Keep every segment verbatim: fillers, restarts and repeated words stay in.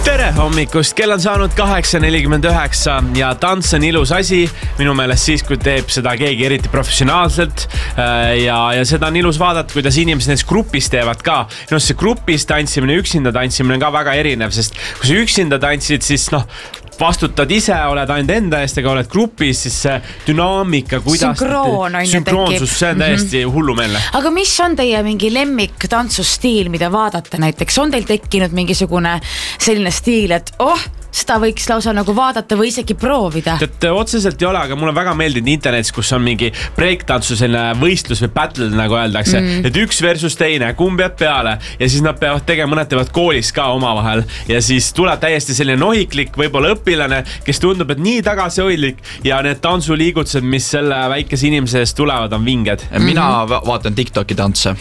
Tere hommikust, kell on saanud kaheksa nelikümmend üheksa ja tants on ilus asi. Minu meelest siis, kui teeb seda keegi eriti professionaalselt ja, ja seda on ilus vaadata, kuidas inimesed näiteks grupis teevad ka. No see grupis tantsimine, üksinda tantsimine on ka väga erinev, sest kui sa üksinda tantsid, siis noh, vastutad ise, oled ainult enda eest, aga oled grupis, siis see dünaamika, kuidas Sünkroon on sünkroonsus, see on täiesti mm-hmm. hullumeelne. Aga mis on teie mingi lemmik tantsustiil, mida vaadata näiteks? On teil tekkinud mingisugune selline stiil, et oh, seda võiks lausa nagu vaadata või isegi proovida? Et otseselt ei ole, aga mulle väga meeldinud internetis, kus on mingi breaktantsu selline võistlus või battle, nagu öeldakse, mm. et üks versus teine, kumb jääb peale ja siis nad peavad tegema, mõned teevad koolis ka omavahel ja siis tuleb täiesti selline nohiklik, võib-olla õpilane, kes tundub, et nii tagasihoidlik ja need tantsuliigutused, mis selle väikese inimese eest tulevad, on vinged. Mina mm-hmm. vaatan TikToki tantse.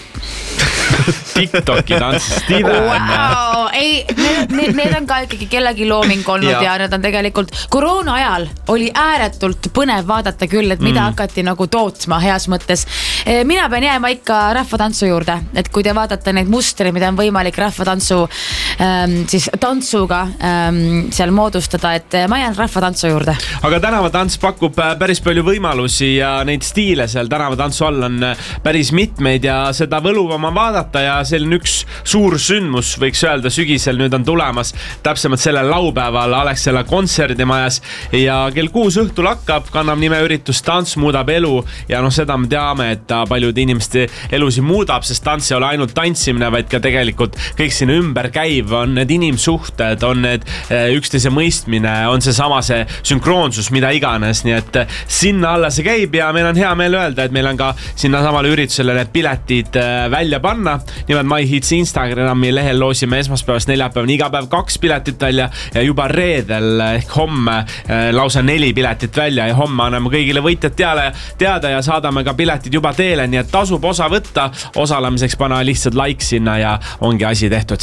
TikToki tantse, Steven. Wow. Ei, need, need, need on ka ikkagi kellegi looming olnud ja. ja need on tegelikult koroona ajal oli ääretult põnev vaadata küll, et mida mm. hakati nagu tootma heas mõttes. Mina pean jääma ikka rahvatantsu juurde, et kui te vaatate neid mustri, mida on võimalik rahvatantsu ähm, siis tantsuga ähm, seal moodustada, et ma jään rahvatantsu juurde. Aga tänavatants pakub päris palju võimalusi ja neid stiile seal tänavatantsu all on päris mitmeid ja seda võluvam on vaadata ja see on üks suur sündmus, võiks öelda sügisel nüüd on tulemas täpsemalt selle laupäeval Alexela kontserdimajas ja kell kuus õhtul hakkab, kannab nime üritus Tants muudab elu ja noh, seda me teame, et ta paljude inimeste elusi muudab, sest tants ei ole ainult tantsimine, vaid ka tegelikult kõik sinna ümber käiv, on need inimsuhted, on need üksteise mõistmine, on see sama see sünkroonsus, mida iganes, nii et sinna alla see käib ja meil on hea meel öelda, et meil on ka sinna samale üritusele need piletid välja panna. Nimelt MyHits Instagrami lehel loosime esmaspäevast neljapäevani iga päev kaks piletit välja ja juba reedel ehk homme lausa neli piletit välja ja homme anname kõigile võitjad teale, teada ja saadame ka piletid juba teele, nii et tasub osa võtta, osalemiseks pana lihtsalt like sinna ja ongi asi tehtud.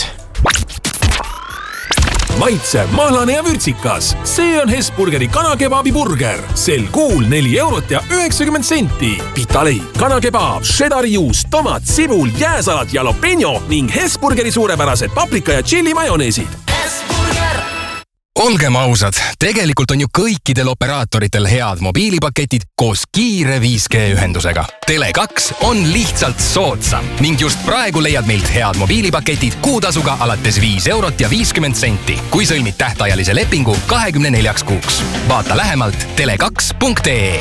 Maitsev, mahlane ja vürtsikas. See on Hesburgeri kanakebabi burger. Sel kuul neli eurot ja üheksakümmend senti. Pitaleid, kanakebaab, šedari juus, tomat, sibul, jääsalat, jalapeno ning Hesburgeri suurepärased paprika ja chili majoneesid. Olgem ausad, tegelikult on ju kõikidel operaatoritel head mobiilipaketid koos kiire viis G ühendusega. Tele kaks on lihtsalt soodsam ning just praegu leiad meilt head mobiilipaketid kuutasuga alates viis eurot ja viiskümmend senti, kui sõlmid tähtajalise lepingu kahekümne neljaks kuuks. Vaata lähemalt tele kaks punkt ee.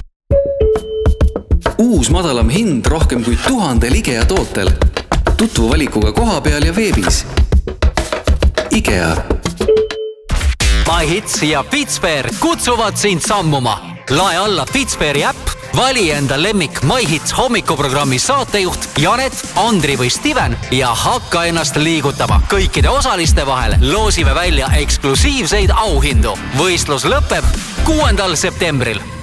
Uus madalam hind rohkem kui tuhandel IKEA tootel. Tutvu valikuga koha peal ja veebis. IKEA. MyHits ja Fitsper kutsuvad sind sammuma. Lae alla Fitsperi äpp, vali enda lemmik MyHits hommikuprogrammi saatejuht Janet, Andri või Steven ja hakka ennast liigutama. Kõikide osaliste vahel loosime välja eksklusiivseid auhindu. Võistlus lõpeb kuuendal septembril.